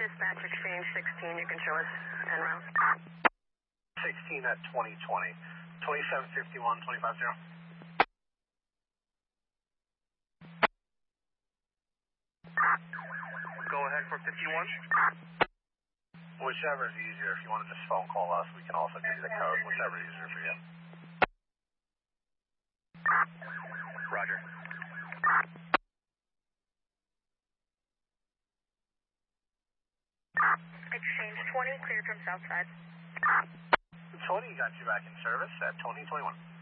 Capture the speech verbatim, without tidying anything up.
Dispatch Exchange sixteen, you can show us en route. sixteen at twenty twenty. twenty-seven fifty-one, twenty-five zero. Go ahead for fifty-one. Whichever is easier. If you want to just phone call us, we can also give you the code. Whichever is easier for you. Roger. Exchange twenty, cleared from Southside. twenty got you back in service at twenty twenty-one.